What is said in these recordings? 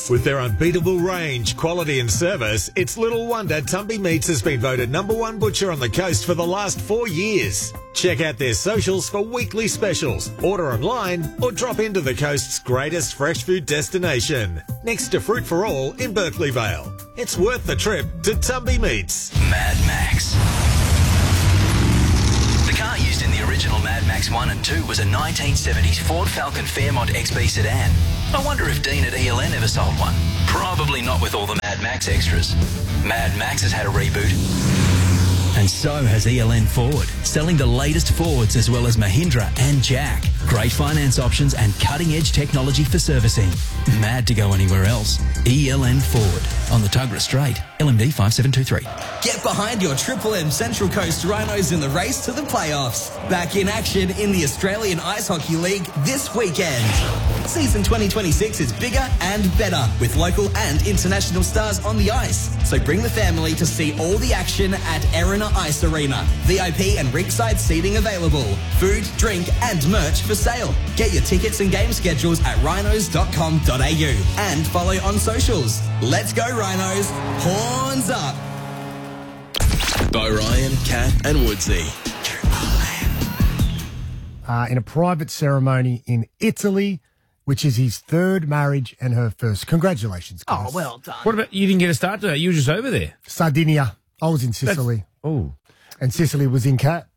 With their unbeatable range, quality and service, it's little wonder Tumby Meats has been voted #1 butcher on the coast for the last 4 years. Check out their socials for weekly specials, order online or drop into the coast's greatest fresh food destination, next to Fruit for All in Berkeley Vale. It's worth the trip to Tumby Meats. Mad Max. The car used in the original Mad Max 1 and 2 was a 1970s Ford Falcon Fairmont XB sedan. I wonder if Dean at ELN ever sold one. Probably not with all the Mad Max extras. Mad Max has had a reboot. And so has ELN Ford, selling the latest Fords as well as Mahindra and Jack. Great finance options and cutting-edge technology for servicing. Mad to go anywhere else. ELN Ford on the Tuggerah Strait, LMD 5723. Get behind your Triple M Central Coast Rhinos in the race to the playoffs. Back in action in the Australian Ice Hockey League this weekend. Season 2026 is bigger and better with local and international stars on the ice. So bring the family to see all the action at Erina Ice Arena. VIP and ringside seating available. Food, drink and merch for sale. Get your tickets and game schedules at rhinos.com.au and follow on socials. Let's go Rhinos. Horns up. By Ryan, Kat and Woodsy. In a private ceremony in Italy, which is his third marriage and her first. Congratulations, guys. Oh, well done. What about, you didn't get a start to that? You were just over there. Sardinia. I was in Sicily. Oh. And Sicily was in Cat.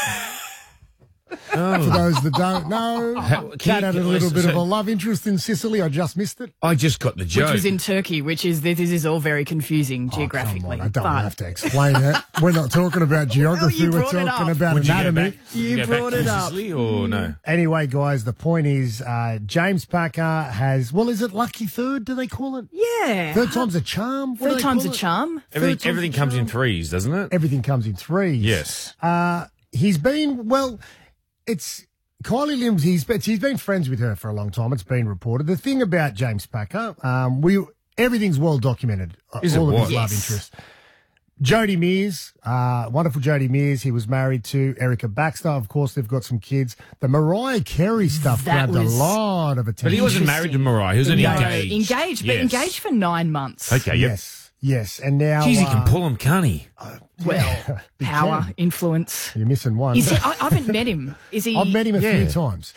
Oh. For those that don't know, Cat had a little bit of a love interest in Sicily. I just missed it. I just got the joke. Which was in Turkey, this is all very confusing geographically. Come on, I don't have to explain it. We're not talking about geography. Well, We're talking about Would anatomy. You brought it up. Sicily or no? Anyway, guys, the point is James Packer has, well, is it lucky third, do they call it? Yeah. Third time's a charm? What do Third they time's call a it? charm. Everything comes in threes, doesn't it? Everything comes in threes. Yes. He's been, well, it's Kylie Limbs, he's been friends with her for a long time. It's been reported. The thing about James Packer, everything's well documented. Is it all of what? his love interest. Jodie Mears, wonderful Jodie Mears. He was married to Erica Baxter. Of course, they've got some kids. The Mariah Carey stuff grabbed a lot of attention. But he wasn't married to Mariah. He was only No, engaged. engaged, but Yes. engaged for 9 months. Okay, yep. Yes. And now... Jeez, he can pull him, can't he? Well, power, influence. You're missing one. Is he, I haven't met him. Is he? I've met him a few times.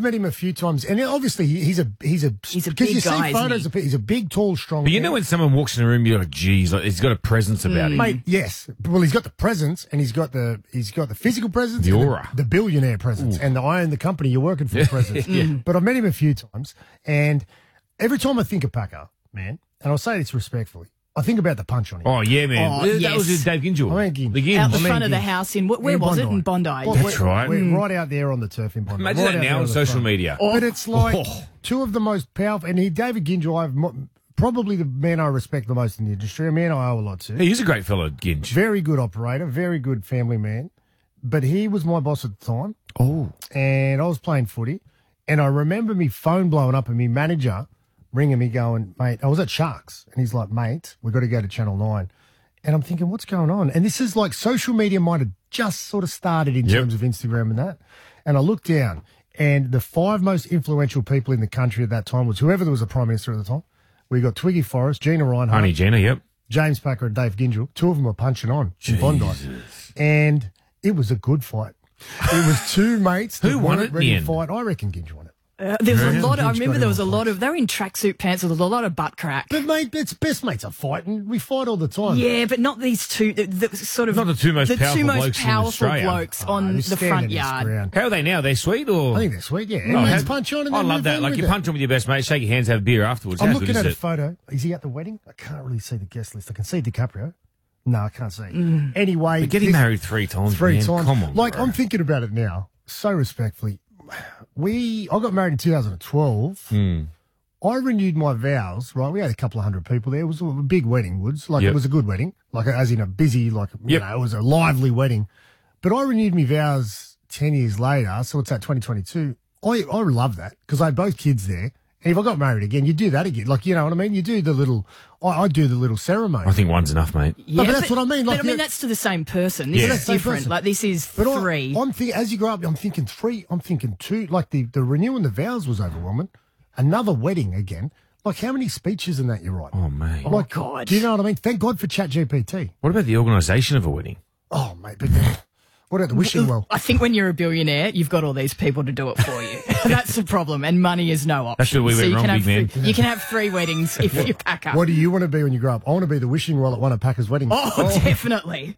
And obviously he's a He's a because big you guy, see photos isn't of he's a big, tall, strong. But you man. know when someone walks in a room, you're like, geez, like, he's got a presence about him. Mate, yes. Well, he's got the presence, and he's got the physical presence, The and aura. the billionaire presence, and the I own the company you're working for presence. But I've met him a few times, and every time I think of Packer, man, and I'll say this respectfully, I think about the punch on him. Oh, yeah, man. Oh, That yes. was with Dave Ginjal. I mean, Gin. The Ginge. Out the I mean, front of the yeah. house where was it? In Bondi. That's right. We're right out there on the turf in Bondi. Imagine right that out there now on the social front. media. But it's like two of the most powerful, and David Ginjal, probably the man I respect the most in the industry, a man I owe a lot to. He's a great fellow, Ginge. Very good operator, very good family man. But he was my boss at the time. Oh. And I was playing footy. And I remember me phone blowing up and me manager ringing me going, mate, I was at Sharks. And he's like, mate, we've got to go to Channel 9. And I'm thinking, what's going on? And this is like social media might have just sort of started in terms of Instagram and that. And I looked down and the 5 most influential people in the country at that time was whoever was the Prime Minister at the time. We got Twiggy Forrest, Gina Reinhardt. Honey Gina, yep. James Packer and Dave Ginjal. 2 of them were punching on in Bondi. And it was a good fight. It was 2 mates that Who won weren't it in ready the to end? fight. I reckon Ginjal won it. There was a lot. I Ginge remember got there in was a all lot of. They were in tracksuit pants with a lot of butt crack. But mate, it's best mates are fighting. We fight all the time. Yeah, but not these two. The sort of Not the two most powerful blokes in Australia. blokes Oh, on they the stand front in this yard. ground. How are they now? They're sweet or? I think they're sweet, yeah. Oh, And have- punch on and I then love move that. on Like with you it. punch on with your best mate, shake your hands, have a beer afterwards. I'm How looking good at a is it? photo. Is he at the wedding? I can't really see the guest list. I can see DiCaprio. No, I can't see. Anyway. But getting married 3 times, 3 man. times. Come on, Like, bro. I'm thinking about it now, so respectfully. I got married in 2012. I renewed my vows, right? We had a couple of hundred people there. It was a big wedding, Woods. Like, Yep. it was a good wedding. Like, as in a busy, like, Yep. it was a lively wedding. But I renewed my vows 10 years later, so it's at 2022. I love that because I had both kids there. And if I got married again, you do that again. Like, you know what I mean? You do the little, I do the little ceremony. I think one's enough, mate. Yeah, but that's what I mean, like, but I mean, yeah. that's to the same person. This Yeah. is That's the same different. person. Like this is But 3. I'm thinking, as you grow up, I'm thinking 3, I'm thinking 2. Like the renewing the vows was overwhelming. Another wedding again. Like, how many speeches in that you write? Oh, mate. Oh, God. Do you know what I mean? Thank God for ChatGPT. What about the organisation of a wedding? Oh, mate. But what about the wishing well? I think when you're a billionaire, you've got all these people to do it for you. That's the problem, and money is no option. That's where we went you wrong, can big have man. You can have 3 weddings if you pack up. What do you want to be when you grow up? I want to be the wishing well at one of Packer's weddings. Oh, definitely.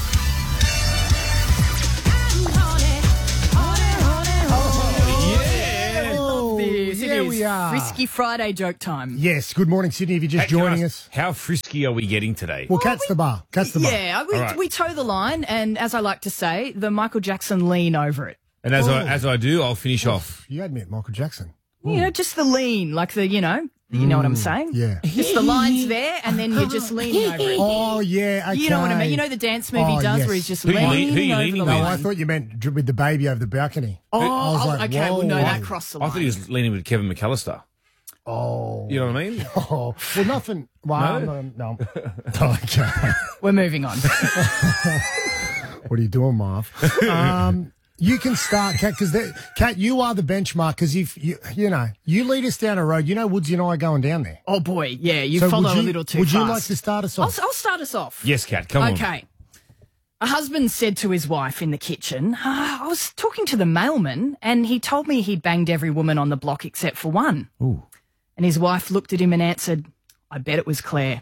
This. Yeah, It is we are. Frisky Friday joke time. Yes. Good morning, Sydney. If you're just Hey, can I joining ask, us. how frisky are we getting today? Well, catch the bar. Catch the bar. Yeah, All right. we toe the line, and as I like to say, the Michael Jackson lean over it. And as I do, I'll finish off. You had me at Michael Jackson. You know, just the lean, like the, you know what I'm saying? Yeah. Just the lines there, and then you're just leaning over it. Oh, yeah. Okay. You know what I mean? You know the dance move he Oh, does yes. where he's just Who you leaning leaning over with? the No, line. I thought you meant with the baby over the balcony. Oh, I was like, okay. Well, no, whoa. that crossed the I line. thought he was leaning with Kevin McAllister. Oh. You know what I mean? Oh. Well, nothing. Well, no. Okay. We're moving on. What are you doing, Marv? You can start, Kat, because Kat, you are the benchmark. Because if you lead us down a road, Woodsy and I are going down there. Oh boy, yeah, you So follow would you, a little too Would fast. you like to start us I'll off? start us off. Yes, Kat, come on. Okay. A husband said to his wife in the kitchen, I was talking to the mailman and he told me he'd banged every woman on the block except for one. Ooh. And his wife looked at him and answered, I bet it was Claire.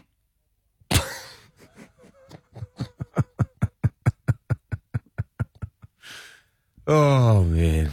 Oh, man.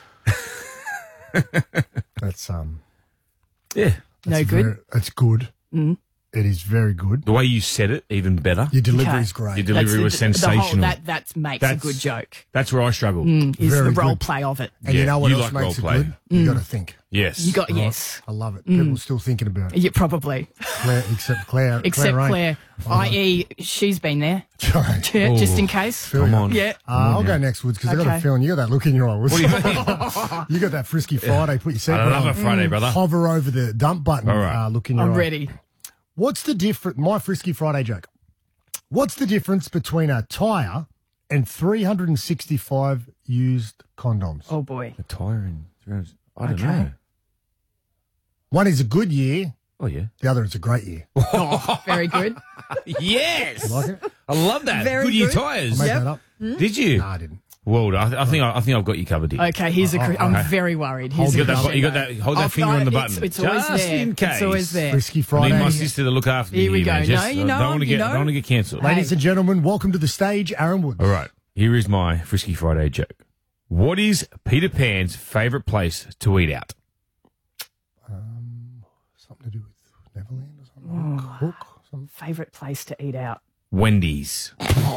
That's Yeah. No good? That's good. Mm. It is very good. The way you said it, even better. Your delivery Okay. is great. Your delivery was sensational. That makes a good joke. That's where I struggle. Is Very the role good. play of it. And Yeah, you know what you else like makes it role play. good? You got to think. Yes. You got, yes. I love it. People are still thinking about it. Yeah, probably. Claire, except Claire. Except Rain. Claire, i.e., she's been there, Right. yeah, just in case. Come on. Yeah. I'll go next, Woods, because I got a Okay. feeling you got that look in your eye. Woods. What do you mean? You got that frisky Friday. Put your I seatbelt love on. a Friday, brother. Hover over the dump button. All right. Look in your I'm eye. ready. What's the difference? My frisky Friday joke. What's the difference between a tyre and 365 used condoms? Oh, boy. A tire and I don't Okay. know. One is a good year. Oh, yeah. The other is a great year. Oh, very good. Yes. Like it? I love that. Very Goodyear good. tyres. Made Yep. that up. Did you? No, I didn't. Well, I think I've got you covered here. Okay, here's I'm very worried. Here's You a got that? crescendo. You got that? Hold that finger on the button. It's always Just there. in case. It's always there. Frisky I Friday. need my sister to look after me. Here we go. man. No, Just, you know, don't want to you get. know. Don't want to get cancelled. Ladies and gentlemen, welcome to the stage, Aaron Woods. All right. Here is my Frisky Friday joke. What is Peter Pan's favourite place to eat out? Something to do with Neverland or something? Cook? Something? Favourite place to eat out? Wendy's.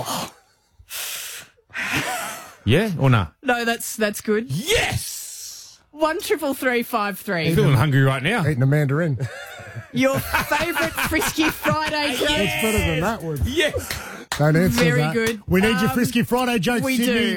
Yeah or nah? No, that's good. Yes. 13353. Feeling hungry right now. Eating a mandarin. Your favourite Frisky Friday joke? It's better than that one. Yes. Don't answer Very that. good. We need your Frisky Friday joke, we Sydney. do.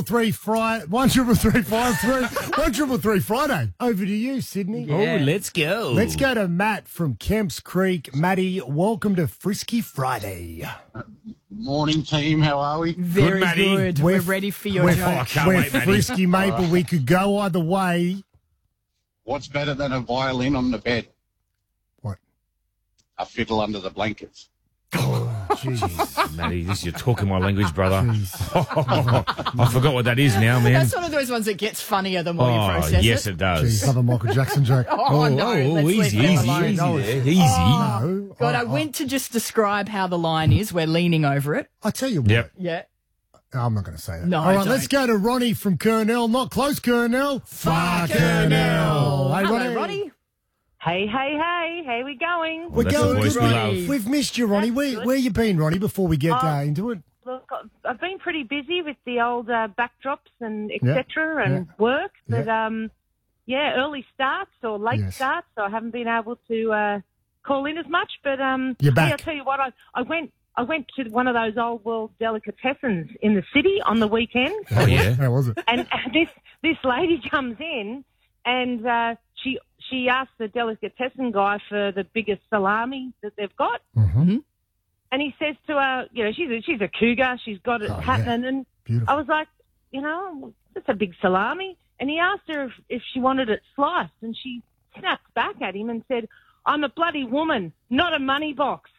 13353. Friday. Over to you, Sydney. Yeah. Oh, let's go. Let's go to Matt from Kemps Creek. Matty, welcome to Frisky Friday. Morning, team. How are we? Very Matty. good. We're ready for your We're, joke. can't we're wait, Matty. Frisky, mate, but we could go either way. What's better than a violin on the bed? What? A fiddle under the blankets. Jeez. Matty, you're talking my language, brother. I forgot what that is now, man. That's one of those ones that gets funnier the more you Oh, process yes, it. it Jeez, does. another Michael Jackson joke. Oh, no. Let's leave easy, them easy, alone. easy No, there. it's- Easy. No. God, I went to just describe how the line is. We're leaning over it. I tell you what. Yep. Yeah. I'm not going to say that. No, All right, don't. let's go to Ronnie from Kurnell. Not close, Kurnell. Far Kurnell. Hey, Hello, Roddy. Hey, how we going? We're That's the going voice good, we Ronnie. love. We've missed you, Ronnie. Where you been, Ronnie, before we get into it? Look, I've been pretty busy with the old backdrops and etc. and work, but early starts or late Yes. starts, so I haven't been able to call in as much. But You're back. Hey, I'll tell you what, I went to one of those old world delicatessens in the city on the weekend, Oh, yeah. How was it? and this lady comes in and she asked the delicatessen guy for the biggest salami that they've got. Mm-hmm. And he says to her, she's a cougar, she's got it happening. And Beautiful. I was like, that's a big salami. And he asked her if she wanted it sliced. And she snapped back at him and said, I'm a bloody woman, not a money box.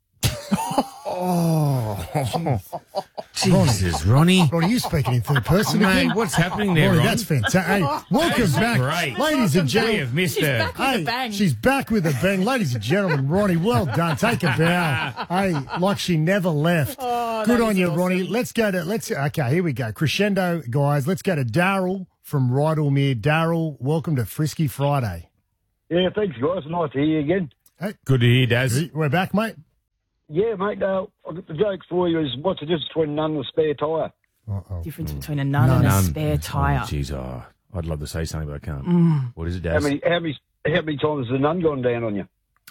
Jesus, Ronnie. Ronnie, you speaking in third person again? Mate, what's happening there, Ronnie, Ron? that's fantastic. Hey, welcome back. Great. Ladies and We gentlemen. have missed She's her. back with a bang. She's back with a bang. Ladies and gentlemen, Ronnie, well done. Take a bow. Hey, like she never left. Good on you, Ronnie. Okay, here we go. Crescendo, guys. Let's go to Daryl from Rydalmere. Daryl, welcome to Frisky Friday. Yeah, thanks, guys. Nice to hear you again. Hey, Good to hear, Daz. we're back, mate. Yeah, mate, I've got the joke for you is what's the difference between a nun and a spare tyre? Difference between a nun and a spare tyre. Oh, jeez, I'd love to say something, but I can't. What is it, Daz? How many times has the nun gone down on you?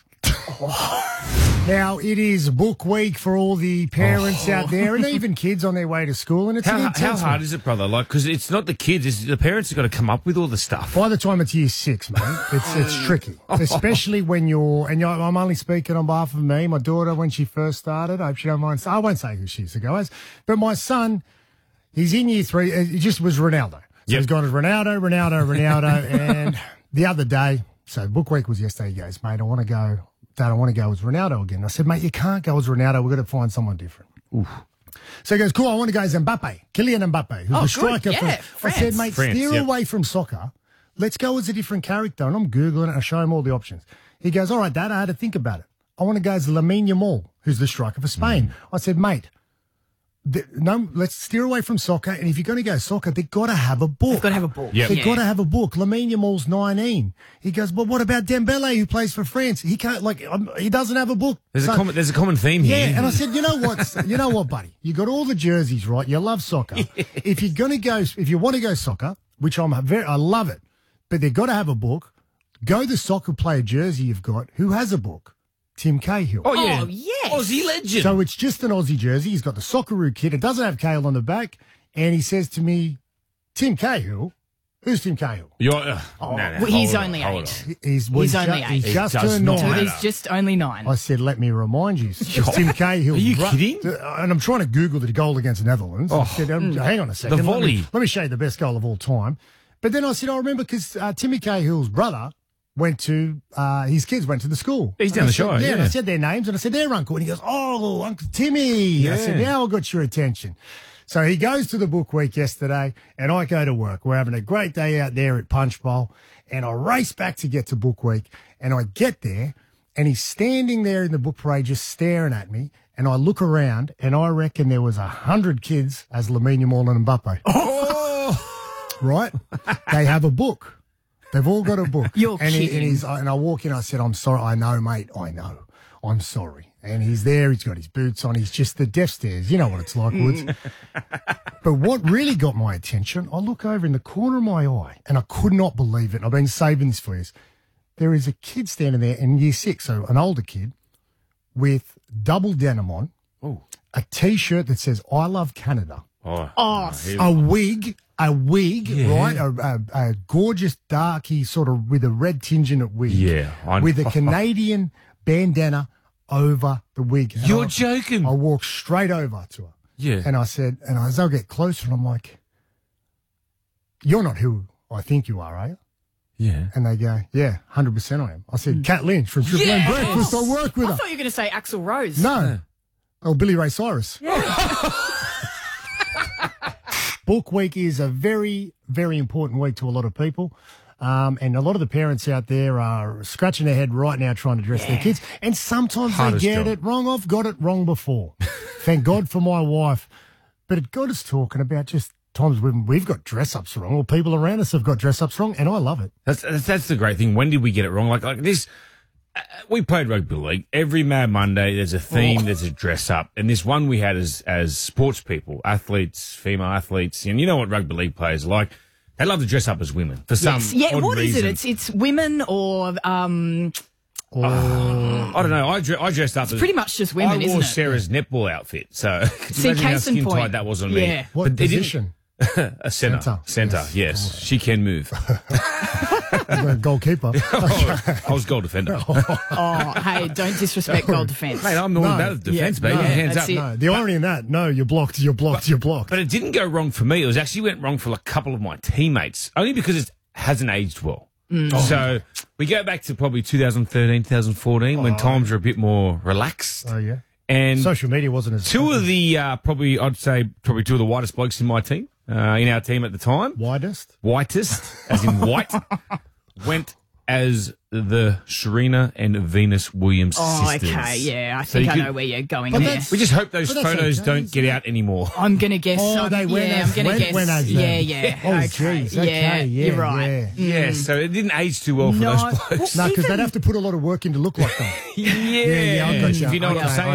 Now, it is book week for all the parents out there and even kids on their way to school. And it's an How intense hard one. is it, brother? Like, because it's not the kids, it's the parents have got to come up with all the stuff. By the time it's year 6, mate, it's tricky, especially when I'm only speaking on behalf of me. My daughter, when she first started, I hope she don't mind. I won't say who she is, guys, but my son, he's in year 3. It just was Ronaldo. So he's gone as Ronaldo, and the other day, so book week was yesterday. He goes, mate, Dad, I want to go as Ronaldo again. I said, mate, you can't go as Ronaldo. We've got to find someone different. Oof. So he goes, cool, I want to go as Mbappe, Kylian Mbappe, who's the striker. Yeah, I said, mate, France, steer away from soccer. Let's go as a different character. And I'm Googling it. I show him all the options. He goes, all right, Dad, I had to think about it. I want to go as Lamine Yamal, who's the striker for Spain. I said, mate, no, let's steer away from soccer. And if you're going to go soccer, they've got to have a book. They've got to have a book. Yep. They've got to have a book. Lamine Yamal's 19. He goes, but what about Dembele, who plays for France? He can't, he doesn't have a book. There's a common theme here. Yeah, and I said, you know what, buddy? You got all the jerseys, right? You love soccer. If you want to go soccer, which I love it, but they've got to have a book. Go the soccer player jersey you've got. Who has a book? Tim Cahill. Oh, yeah. Oh, yes. Aussie legend. So it's just an Aussie jersey. He's got the Socceroo kit. It doesn't have Cahill on the back. And he says to me, Tim Cahill? Who's Tim Cahill? Well, he's only 8. He's only 8. He's just It does turned not 9. matter. He's just only 9. I said, let me remind you. It's Tim Cahill. Are you kidding? And I'm trying to Google the goal against the Netherlands. I said, hang on a second. The volley. Let me show you the best goal of all time. But then I said, I remember because Timmy Cahill's brother went to, his kids went to the school. He's down the shore, Yeah, and I yeah. said their names and I said, their uncle. And he goes, oh, Uncle Timmy. I said, now I got your attention. So he goes to the book week yesterday and I go to work. We're having a great day out there at Punch Bowl and I race back to get to book week and I get there and he's standing there in the book parade just staring at me and I look around and I reckon there was 100 kids as Lamine Yamal and Mbappe. Oh! Right? They have a book. They've all got a book. You're kidding. And I walk in, I said, I'm sorry. I know, mate. I know. I'm sorry. And he's there. He's got his boots on. He's just the deaf stairs. You know what it's like, Woods. But what really got my attention, I look over in the corner of my eye and I could not believe it. I've been saving this for you. There is a kid standing there in year 6, so an older kid with double denim on, a T-shirt that says, I love Canada. A wig, right? A gorgeous, darky sort of with a red tinge in it wig. Yeah, I know. With a Canadian bandana over the wig. And You're joking. I walked straight over to her. Yeah. And I said, and as I get closer, and I'm like, you're not who I think you are you? Yeah. And they go, yeah, 100% I am. I said, Kat Lynch from Triple M Breakfast. I work with I her. thought you were going to say Axl Rose. No. Oh, Billy Ray Cyrus. Book week is a very, very important week to a lot of people. And a lot of the parents out there are scratching their head right now trying to dress their kids. And sometimes Hardest they get job. it wrong. I've got it wrong before. Thank God for my wife. But it got us talking about just times when we've got dress-ups wrong or people around us have got dress-ups wrong, and I love it. That's the great thing. When did we get it wrong? Like this, we played rugby league. Every Mad Monday, there's a theme, there's a dress up. And this one we had as sports people, athletes, female athletes, and you know what rugby league players are like. They love to dress up as women for some odd what reason. is it? It's women or I don't know. I dressed up as pretty much just women, I wore isn't it? Sarah's netball outfit. So See, imagine how case in skin point. tight that was on Yeah. me. What But they didn't- position? A centre. Centre. Yes. She can move. Goalkeeper. I was goal defender. Oh, hey, don't disrespect goal defence. Mate, I'm all about the defence, baby. no, Hands that's up. it. No, the irony in that, no, you're blocked. But it didn't go wrong for me. It was actually went wrong for a couple of my teammates, only because it hasn't aged well. So we go back to probably 2013, 2014 when times were a bit more relaxed. Oh, yeah. And Social media wasn't as... two of the, probably two of the whitest blokes in my team, in our team at the time. Widest? Whitest, as in white, went as the Serena and Venus Williams sisters. Okay, yeah. I So think you I could- know where you're going But there. that's- We just hope those But that's photos okay, don't isn't get it? out anymore. I'm going to guess. Oh, they went yeah, as- I'm gonna went- guess. went as them. Yeah. Oh, okay. jeez. Okay, yeah, you're right. yeah. Yeah, so it didn't age too well for No. those blokes. No, because they'd have to put a lot of work in to look like them. Yeah, yeah, I got you. If you know what I'm Okay. saying.